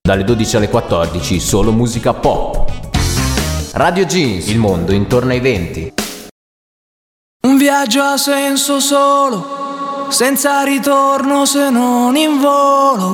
Dalle 12 alle 14 solo musica pop. Radio Jeans, il mondo intorno ai venti. Un viaggio ha senso solo, senza ritorno se non in volo.